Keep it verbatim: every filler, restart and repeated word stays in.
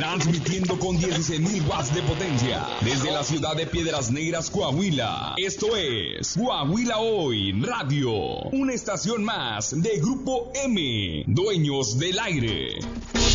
transmitiendo con dieciséis mil watts de potencia desde la ciudad de Piedras Negras, Coahuila. Esto es Coahuila Hoy Radio, una estación más de Grupo M, dueños del aire.